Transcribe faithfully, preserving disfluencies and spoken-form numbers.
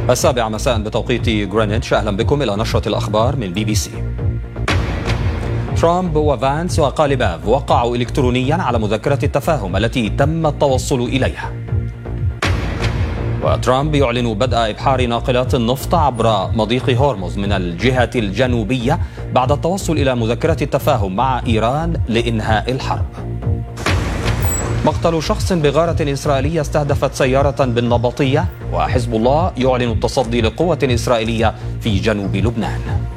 السابعة مساء بتوقيت غرينتش. أهلا بكم إلى نشرة الأخبار من بي بي سي. ترامب وفانس وقاليباف وقعوا إلكترونيا على مذكرة التفاهم التي تم التوصل إليها. وترامب يعلن بدء إبحار ناقلات النفط عبر مضيق هرمز من الجهة الجنوبية بعد التوصل إلى مذكرة التفاهم مع إيران لإنهاء الحرب. مقتل شخص بغارة إسرائيلية استهدفت سيارة بالنبطية، وحزب الله يعلن التصدي لقوة إسرائيلية في جنوب لبنان.